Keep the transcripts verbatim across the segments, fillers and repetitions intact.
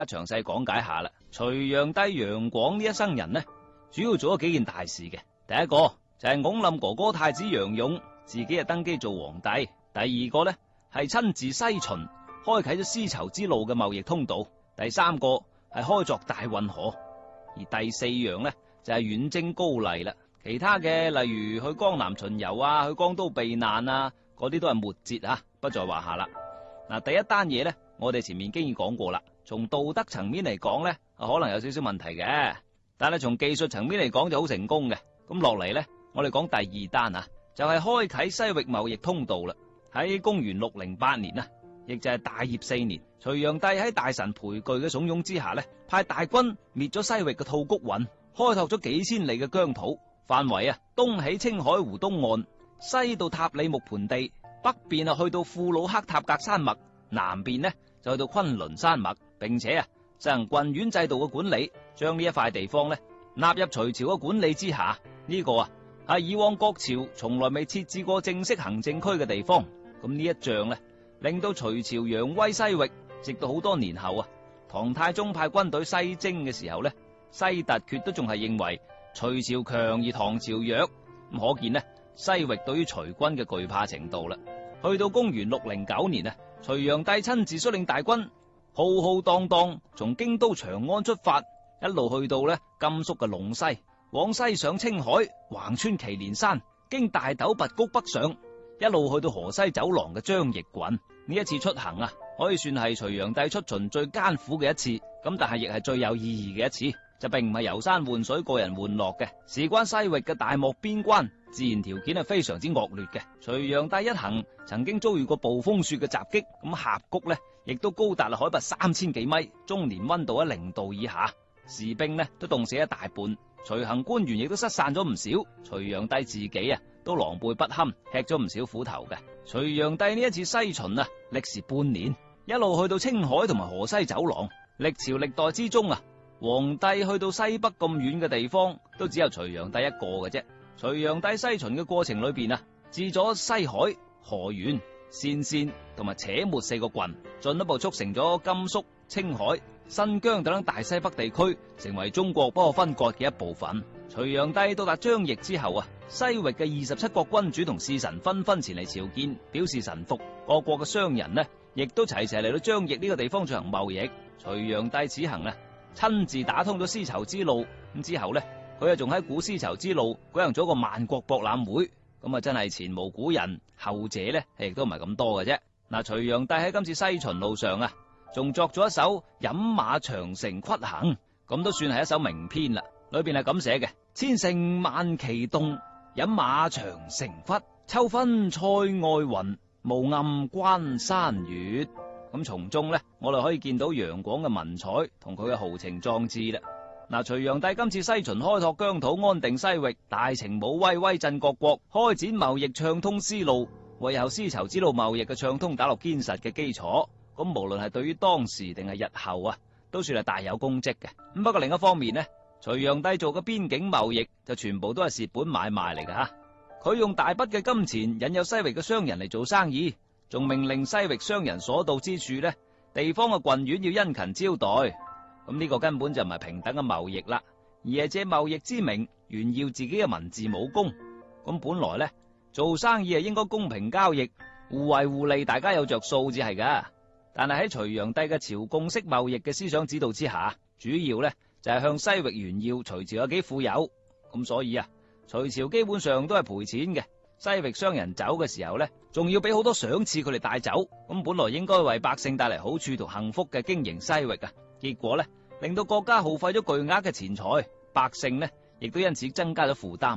一詳細講解下啦。隋煬帝楊廣呢一生人呢，主要做咗幾件大事嘅。第一個就係拱冧哥哥太子楊勇，自己啊登基做皇帝。第二個呢係親自西巡，開啟咗絲綢之路嘅貿易通道。第三個係開鑿大運河。而第四樣呢就係遠征高麗啦。其他嘅例如去江南巡遊啊，去江都避難啊，嗰啲都係末節啊，不在話下啦。嗱，第一單嘢呢，我哋前面經已講過啦。從道德層面嚟講呢，可能有少少問題嘅，但係從技術層面嚟講就好成功嘅。咁落嚟呢，我哋講第二單啊，就係開啟西域貿易通道啦。喺公元六零八年啊，亦就係大業四年，隋煬帝喺大臣裴矩嘅慫恿之下呢，派大軍滅咗西域嘅吐谷渾，開拓咗幾千里嘅疆土。範圍啊，東起青海湖東岸，西到塔里木盆地，北邊啊去到庫魯克塔格山脈，南邊呢就去到昆崙山脈，並且啊實行郡縣制度嘅管理，將呢一塊地方呢納入隋朝嘅管理之下。呢、這個啊係以往各朝從來未設置過正式行政區嘅地方。咁呢一仗呢，令到隋朝揚威西域，直到好多年後啊，唐太宗派軍隊西征嘅時候呢，西突厥都仲係認為隋朝強而唐朝弱，咁可見呢西域對於隋軍嘅懼怕程度啦。去到公元六零九年啊，隋煬帝親自率領大軍浩浩蕩蕩從京都長安出發，一路去到呢甘肅嘅隴西，往西上青海，橫穿祁連山，經大斗拔谷北上，一路去到河西走廊嘅張掖郡。呢一次出行啊，可以算係隋煬帝出巡最艱苦嘅一次，咁但係亦係最有意義嘅一次。就並唔係遊山玩水、個人玩樂嘅，事關西域嘅大漠邊關，自然條件係非常之惡劣嘅。隋煬帝一行曾經遭遇過暴風雪嘅襲擊，咁峽谷呢亦都高達海拔三千幾米，終年溫度喺零度以下，士兵呢都凍死一大半，隨行官員亦都失散咗唔少。隋煬帝自己啊都狼狽不堪，吃咗唔少苦頭嘅。隋煬帝呢一次西巡啊，歷時半年，一路去到青海同埋河西走廊，歷朝歷代之中啊，皇帝去到西北咁遠嘅地方，都只有隋煬帝一個嘅啫。隋煬帝西巡嘅過程裏邊啊，治咗西海、河源、鄯善同埋且末四個郡，進一步促成咗甘肅、青海、新疆等等大西北地區成為中國不可分割嘅一部分。隋煬帝到達張掖之後啊，西域嘅二十七國君主同使臣紛紛前嚟朝見，表示臣服。各國嘅商人呢，亦都齊齊嚟到張掖呢個地方進行貿易。隋煬帝此行啊，親自打通咗絲綢之路，咁之後呢，佢啊仲喺古絲綢之路舉行咗個萬國博覽會，咁啊真係前無古人，後者呢亦都唔係咁多嘅啫。嗱，隋煬帝喺今次西巡路上啊，仲作咗一首飲馬長城刳行，咁都算係一首名篇啦。裏邊係咁寫嘅：千乘萬騎動，飲馬長城刳，秋分塞外雲，暮暗關山月。咁從中呢，我哋可以見到楊廣嘅文采同佢嘅豪情壯志啦。嗱，隋煬帝今次西巡開拓疆土，安定西域，大程武威，威震各國，開展貿易，暢通絲路，為後絲綢之路貿易嘅暢通打落堅實嘅基礎。咁無論係對於當時定係日後啊，都算係大有功績嘅。咁不過另一方面呢，隋煬帝做嘅邊境貿易就全部都係蝕本買賣嚟㗎吓。佢用大筆嘅金錢引誘西域嘅商人嚟做生意，仲命令西域商人所到之處呢，地方嘅郡縣要殷勤招待。咁呢個根本就唔係平等嘅貿易啦，而係借貿易之名炫耀自己嘅文治武功。咁本來呢，做生意係應該公平交易，互惠互利，大家有着數至係噶。但係喺隋煬帝嘅朝貢式貿易嘅思想指導之下，主要呢就係向西域炫耀隋朝有幾富有。咁所以啊，隋朝基本上都係賠錢嘅。西域商人走嘅時候呢，仲要俾好多賞賜佢哋帶走。咁本來應該為百姓帶嚟好處同幸福嘅經營西域啊，結果呢，令到國家耗費咗巨額嘅錢財，百姓呢亦都因此增加咗負擔。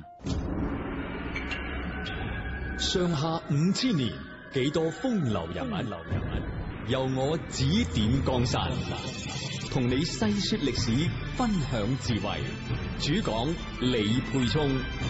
上下五千年，幾多風流人物，流人物由我指點江山，同你細說歷史，分享智慧。主講李沛聰。